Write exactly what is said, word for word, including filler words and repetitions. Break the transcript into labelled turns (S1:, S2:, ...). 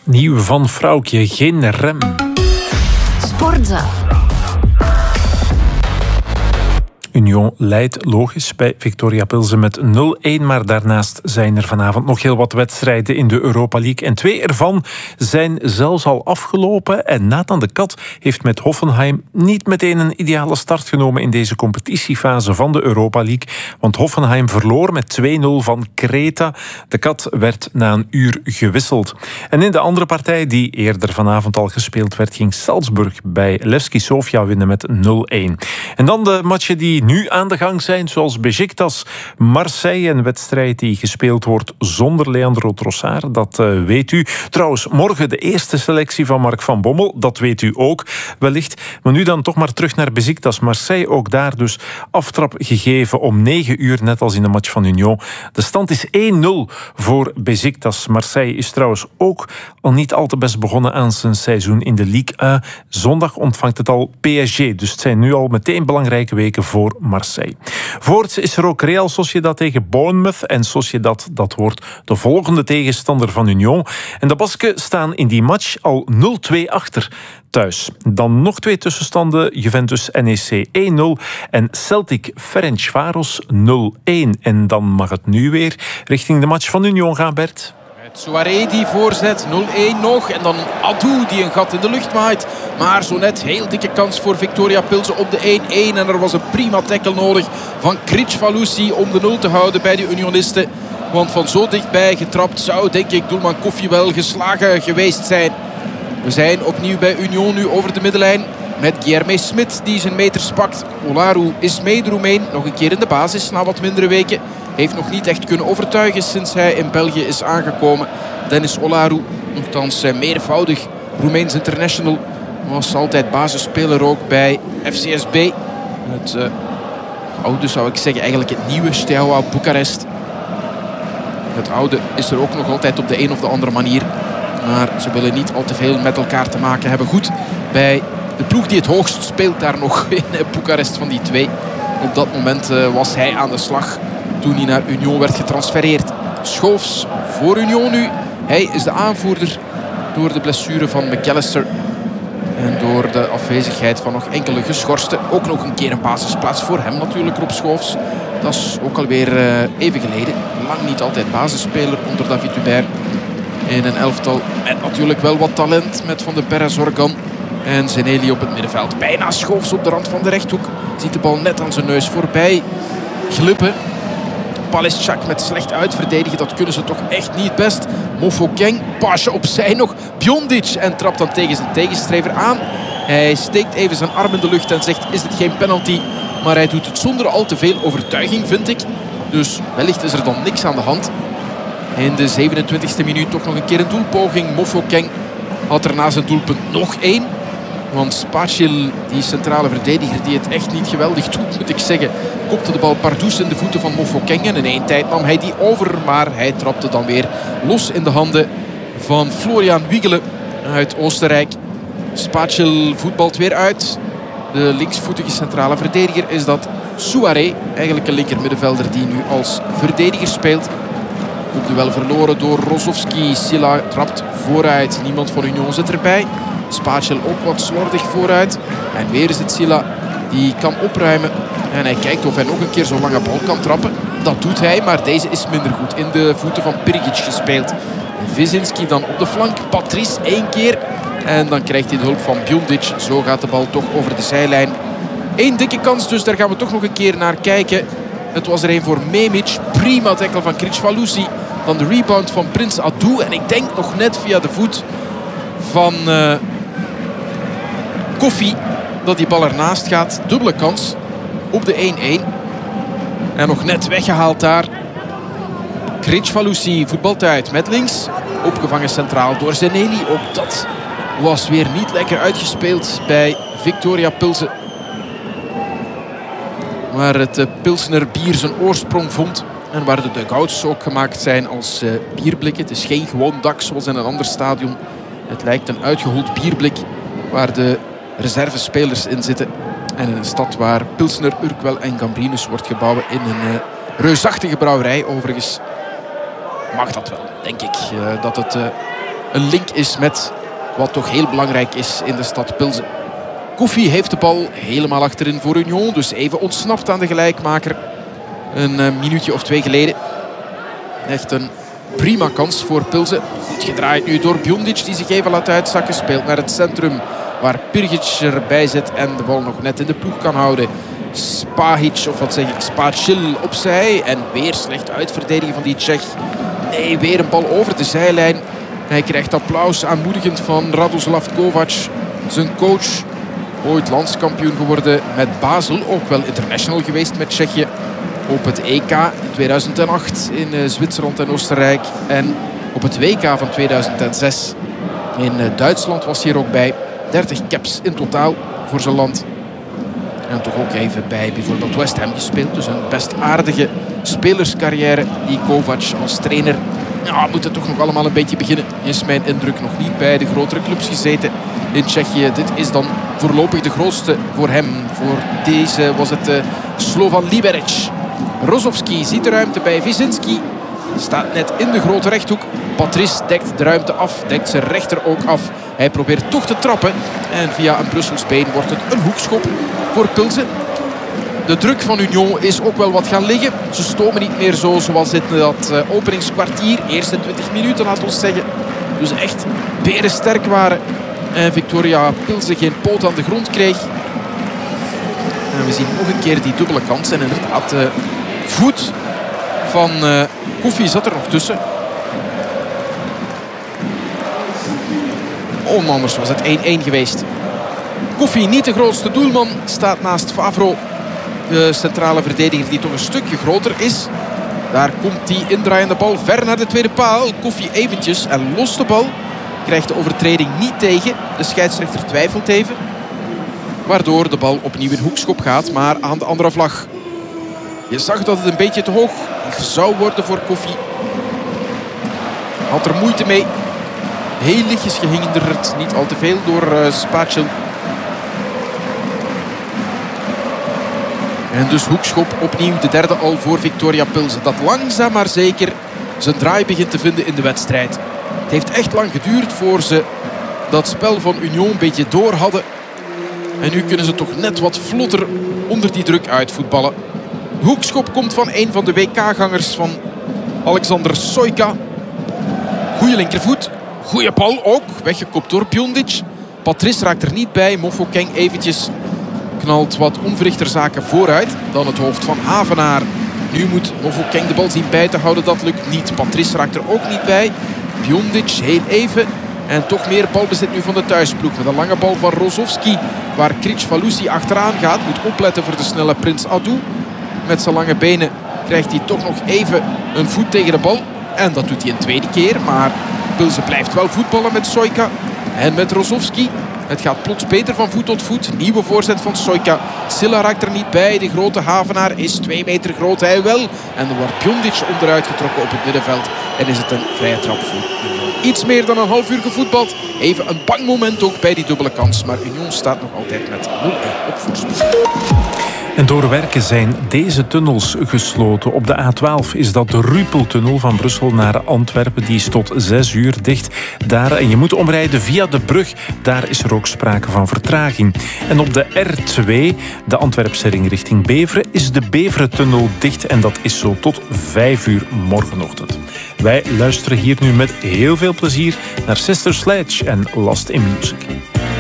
S1: Nieuw van Vrouwtje, geen rem.
S2: Sportza.
S1: Union leidt logisch bij Viktoria Pilsen met nul-een, maar daarnaast zijn er vanavond nog heel wat wedstrijden in de Europa League. En twee ervan zijn zelfs al afgelopen. En Nathan de Kat heeft met Hoffenheim niet meteen een ideale start genomen in deze competitiefase van de Europa League. Want Hoffenheim verloor met twee-nul van Creta. De Kat werd na een uur gewisseld. En in de andere partij, die eerder vanavond al gespeeld werd, ging Salzburg bij Levski Sofia winnen met nul-een. En dan de matchen die nu aan de gang zijn, zoals Besiktas Marseille, een wedstrijd die gespeeld wordt zonder Leandro Trossard, dat uh, weet u. Trouwens, morgen de eerste selectie van Mark van Bommel, dat weet u ook wellicht. Maar nu dan toch maar terug naar Besiktas Marseille, ook daar dus aftrap gegeven om negen uur, net als in de match van Union. De stand is één-nul voor Besiktas. Marseille is trouwens ook al niet al te best begonnen aan zijn seizoen in de Ligue één. Zondag ontvangt het al P S G, dus het zijn nu al meteen belangrijke weken voor Marseille. Voorts is er ook Real Sociedad tegen Bournemouth. En Sociedad, dat wordt de volgende tegenstander van Union. En de Basken staan in die match al nul-twee achter thuis. Dan nog twee tussenstanden. Juventus N E C één-nul en Celtic Ferencváros nul-een. En dan mag het nu weer richting de match van Union gaan, Bert.
S3: Souaré die voorzet, nul-een nog. En dan Adou die een gat in de lucht maait. Maar zo net heel dikke kans voor Viktoria Pilsen op de één-een. En er was een prima tackle nodig van Kricfalusi om de nul te houden bij de Unionisten. Want van zo dichtbij getrapt zou, denk ik, doelman Koffie wel geslagen geweest zijn. We zijn opnieuw bij Union nu over de middenlijn. Met Guilherme Smit die zijn meters pakt. Olaru is mee, de Roemeen. Nog een keer in de basis na wat mindere weken. Heeft nog niet echt kunnen overtuigen sinds hij in België is aangekomen. Dennis Olaru, nogthans meervoudig Roemeens international. Was altijd basisspeler ook bij F C S B. Het uh, oude, zou ik zeggen, eigenlijk het nieuwe Steaua Boekarest. Het oude is er ook nog altijd op de een of de andere manier. Maar ze willen niet al te veel met elkaar te maken hebben. Goed, bij de ploeg die het hoogst speelt daar nog in Boekarest van die twee. Op dat moment uh, was hij aan de slag toen hij naar Union werd getransfereerd. Schoofs voor Union nu. Hij is de aanvoerder door de blessure van McAllister. En door de afwezigheid van nog enkele geschorsten. Ook nog een keer een basisplaats voor hem natuurlijk, Rob Schoofs. Dat is ook alweer uh, even geleden. Lang niet altijd basisspeler onder David Hubert. In een elftal met natuurlijk wel wat talent. Met Van de Perez, Organ en Zeneli op het middenveld. Bijna Schoofs op de rand van de rechthoek. Ziet de bal net aan zijn neus voorbij glippen. Palischak met slecht uitverdedigen, dat kunnen ze toch echt niet best. Mofokeng, paasje opzij nog. Bjondic en trapt dan tegen zijn tegenstrever aan. Hij steekt even zijn arm in de lucht en zegt, is het geen penalty? Maar hij doet het zonder al te veel overtuiging, vind ik. Dus wellicht is er dan niks aan de hand. In de zevenentwintigste minuut toch nog een keer een doelpoging. Mofokeng had er na zijn doelpunt nog één. Want Spacil, die centrale verdediger, die het echt niet geweldig doet, moet ik zeggen, kopte de bal pardoes in de voeten van Mofokeng. En in één tijd nam hij die over, maar hij trapte dan weer los in de handen van Florian Wiegele uit Oostenrijk. Spacil voetbalt weer uit. De linksvoetige centrale verdediger is dat Souaré, eigenlijk een linkermiddenvelder die nu als verdediger speelt. Op duel verloren door Rozovski. Silla trapt vooruit. Niemand van Union zit erbij. Spacil ook wat slordig vooruit. En weer is het Silla die kan opruimen. En hij kijkt of hij nog een keer zo'n lange bal kan trappen. Dat doet hij, maar deze is minder goed. In de voeten van Pirgic gespeeld. Vizinski dan op de flank. Patrice één keer. En dan krijgt hij de hulp van Bjondic. Zo gaat de bal toch over de zijlijn. Eén dikke kans, dus daar gaan we toch nog een keer naar kijken. Het was er een voor Memic. Prima tackle van Kricfalusi. Dan de rebound van Prins Adou. En ik denk nog net via de voet van uh, Koffie dat die bal ernaast gaat. Dubbele kans op de één-één. En nog net weggehaald daar. Kricfalusi voetbalt uit met links. Opgevangen centraal door Zeneli. Ook dat was weer niet lekker uitgespeeld bij Viktoria Pilsen. Waar het uh, Pilsner bier zijn oorsprong vond. En waar de dugouts ook gemaakt zijn als uh, bierblikken. Het is geen gewoon dak zoals in een ander stadion. Het lijkt een uitgehold bierblik waar de reservespelers in zitten. En in een stad waar Pilsner, Urquell en Gambrinus wordt gebouwd in een uh, reusachtige brouwerij. Overigens mag dat wel, denk ik. Uh, dat het uh, een link is met wat toch heel belangrijk is in de stad Pilsen. Koffie heeft de bal helemaal achterin voor Union. Dus even ontsnapt aan de gelijkmaker. Een uh, minuutje of twee geleden. Echt een prima kans voor Pilsen. Goed gedraaid nu door Bjondic, die zich even laat uitzakken. Speelt naar het centrum waar Pirgic erbij zit en de bal nog net in de ploeg kan houden. Spahic, of wat zeg ik, Spacil opzij. En weer slecht uitverdedigen van die Tsjech. Nee, weer een bal over de zijlijn. Hij krijgt applaus aanmoedigend van Radoslav Kovac, zijn coach. Ooit landskampioen geworden met Basel. Ook wel international geweest met Tsjechië. Op het E K in tweeduizend acht in uh, Zwitserland en Oostenrijk. En op het W K van tweeduizend zes in uh, Duitsland was hij er ook bij. dertig caps in totaal voor zijn land. En toch ook even bij bijvoorbeeld West Ham gespeeld. Dus een best aardige spelerscarrière die Kovac als trainer. Ja, moet het toch nog allemaal een beetje beginnen. Is mijn indruk, nog niet bij de grotere clubs gezeten in Tsjechië. Dit is dan voorlopig de grootste voor hem. Voor deze was het uh, Slovan Liberec. Rozovski ziet de ruimte bij Vizinski. Staat net in de grote rechthoek. Patrice dekt de ruimte af. Dekt zijn rechter ook af. Hij probeert toch te trappen. En via een Brussels been wordt het een hoekschop voor Pilsen. De druk van Union is ook wel wat gaan liggen. Ze stomen niet meer zo zoals in dat uh, openingskwartier. Eerste twintig minuten, laat ons zeggen. Dus echt berensterk waren. En Viktoria Pilsen geen poot aan de grond kreeg. En we zien nog een keer die dubbele kans. En inderdaad, de voet van uh, Koffie zat er nog tussen. Oh, anders was het één-één geweest. Koffie, niet de grootste doelman, staat naast Favro. De centrale verdediger die toch een stukje groter is. Daar komt die indraaiende bal ver naar de tweede paal. Koffie eventjes en lost de bal. Krijgt de overtreding niet tegen. De scheidsrechter twijfelt even. Waardoor de bal opnieuw in hoekschop gaat, maar aan de andere vlag. Je zag dat het een beetje te hoog zou worden voor Koffie. Had er moeite mee. Heel lichtjes gehinderd, niet al te veel door uh, Spacil. En dus hoekschop opnieuw, de derde al voor Viktoria Pilsen. Dat langzaam maar zeker zijn draai begint te vinden in de wedstrijd. Het heeft echt lang geduurd voor ze dat spel van Union een beetje door hadden. En nu kunnen ze toch net wat vlotter onder die druk uitvoetballen. Hoekschop komt van een van de W K-gangers van Alexander Soyka. Goeie linkervoet. Goeie bal ook. Weggekopt door Bjondic. Patrice raakt er niet bij. Mofokeng eventjes knalt wat onverrichterzaken vooruit. Dan het hoofd van Havenaar. Nu moet Mofokeng de bal zien bij te houden. Dat lukt niet. Patrice raakt er ook niet bij. Bjondic heel even. En toch meer balbezit nu van de thuisploeg. Met een lange bal van Rozovski. Waar Kricfalusi achteraan gaat. Moet opletten voor de snelle Prins Adu. Met zijn lange benen krijgt hij toch nog even een voet tegen de bal. En dat doet hij een tweede keer. Maar Pilsen blijft wel voetballen met Soyka. En met Rozovski. Het gaat plots beter van voet tot voet. Nieuwe voorzet van Soyka. Silla raakt er niet bij. De grote Havenaar is twee meter groot. Hij wel. En dan wordt Bjondic onderuit getrokken op het middenveld. En is het een vrije trap voor Union. Iets meer dan een half uur gevoetbald. Even een bang moment ook bij die dubbele kans. Maar Union staat nog altijd met nul-één op voorsprong.
S1: En door werken zijn deze tunnels gesloten. Op de A twaalf is dat de Rupeltunnel van Brussel naar Antwerpen. Die is tot zes uur dicht. Daar, en je moet omrijden via de brug. Daar is er ook sprake van vertraging. En op de R twee, de Antwerpse ring richting Beveren, is de Beverentunnel dicht. En dat is zo tot vijf uur morgenochtend. Wij luisteren hier nu met heel veel plezier naar Sister Sledge en Lost in Music.